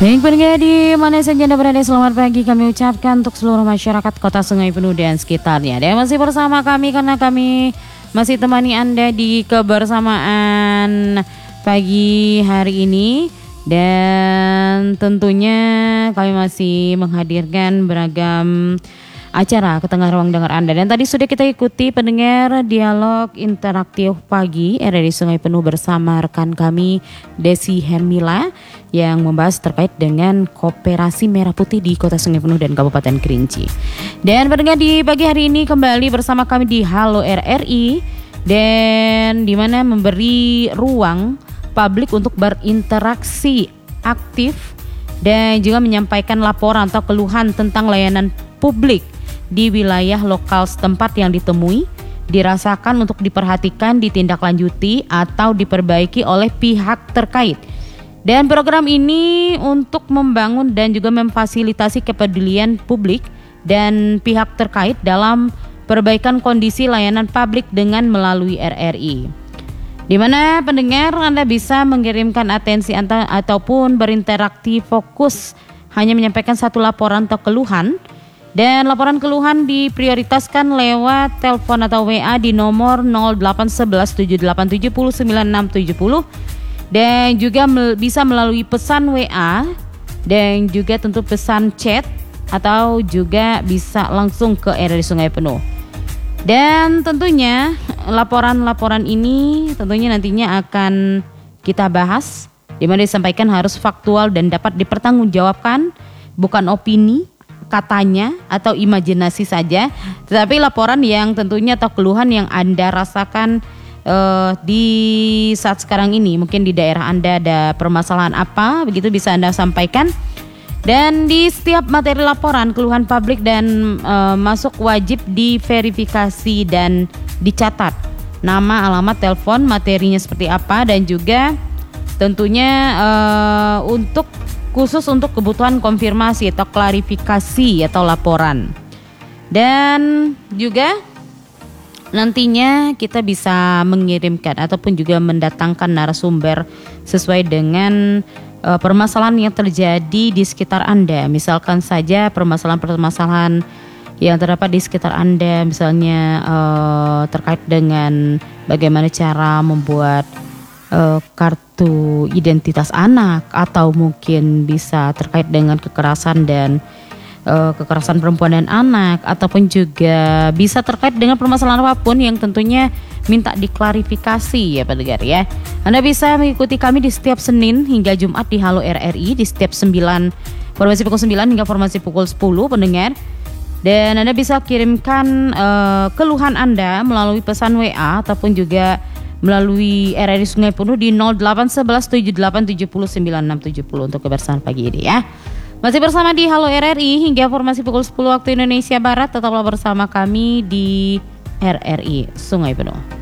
Baik pendengar di mana saja Anda berada, selamat pagi kami ucapkan untuk seluruh masyarakat Kota Sungai Penuh dan sekitarnya. Dan masih bersama kami karena kami masih temani Anda di kebersamaan pagi hari ini. Dan tentunya kami masih menghadirkan beragam acara ke tengah ruang dengar Anda. Dan tadi sudah kita ikuti pendengar dialog interaktif pagi RRI Sungai Penuh bersama rekan kami Desi Hermila yang membahas terkait dengan Koperasi Merah Putih di Kota Sungai Penuh dan Kabupaten Kerinci. Dan pendengar di pagi hari ini kembali bersama kami di Halo RRI dan di mana memberi ruang publik untuk berinteraksi aktif dan juga menyampaikan laporan atau keluhan tentang layanan publik di wilayah lokal setempat yang ditemui, dirasakan untuk diperhatikan, ditindaklanjuti atau diperbaiki oleh pihak terkait. Dan program ini untuk membangun dan juga memfasilitasi kepedulian publik dan pihak terkait dalam perbaikan kondisi layanan publik dengan melalui RRI. Di mana pendengar Anda bisa mengirimkan atensi ataupun berinteraksi fokus hanya menyampaikan satu laporan atau keluhan. Dan laporan keluhan diprioritaskan lewat telepon atau WA di nomor 0811 7870 9670 dan juga bisa melalui pesan WA dan juga tentu pesan chat atau juga bisa langsung ke RRI Sungai Penuh. Dan tentunya laporan-laporan ini tentunya nantinya akan kita bahas, di mana disampaikan harus faktual dan dapat dipertanggungjawabkan, bukan opini, katanya atau imajinasi saja, tetapi laporan yang tentunya atau keluhan yang Anda rasakan di saat sekarang ini. Mungkin di daerah Anda ada permasalahan apa, begitu bisa Anda sampaikan. Dan di setiap materi laporan keluhan publik dan masuk wajib diverifikasi dan dicatat nama, alamat, telepon, materinya seperti apa, dan juga tentunya khusus untuk kebutuhan konfirmasi atau klarifikasi atau laporan. Dan juga nantinya kita bisa mengirimkan ataupun juga mendatangkan narasumber sesuai dengan permasalahan yang terjadi di sekitar Anda. Misalkan saja permasalahan-permasalahan yang terdapat di sekitar Anda, misalnya terkait dengan bagaimana cara membuat kartu identitas anak, atau mungkin bisa terkait dengan kekerasan dan kekerasan perempuan dan anak, ataupun juga bisa terkait dengan permasalahan apapun yang tentunya minta diklarifikasi ya pendengar ya. Anda bisa mengikuti kami di setiap Senin hingga Jumat di Halo RRI di setiap 9 formasi pukul 9 hingga formasi pukul 10 pendengar. Dan Anda bisa kirimkan keluhan Anda melalui pesan WA ataupun juga melalui RRI Sungai Penuh di 0811 7870 9670 untuk kebersamaan pagi ini ya. Masih bersama di Halo RRI hingga formasi pukul 10 waktu Indonesia Barat. Tetaplah bersama kami di RRI Sungai Penuh.